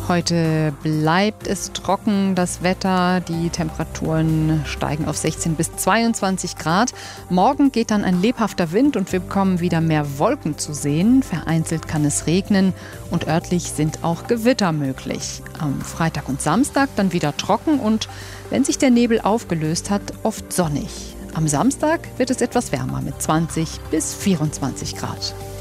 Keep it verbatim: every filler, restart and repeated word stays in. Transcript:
Heute bleibt es trocken, das Wetter, die Temperaturen steigen auf sechzehn bis zweiundzwanzig Grad. Morgen geht dann ein lebhafter Wind und wir bekommen wieder mehr Wolken zu sehen. Vereinzelt kann es regnen und örtlich sind auch Gewitter möglich. Am Freitag und Samstag dann wieder trocken und, wenn sich der Nebel aufgelöst hat, oft sonnig. Am Samstag wird es etwas wärmer mit zwanzig bis vierundzwanzig Grad.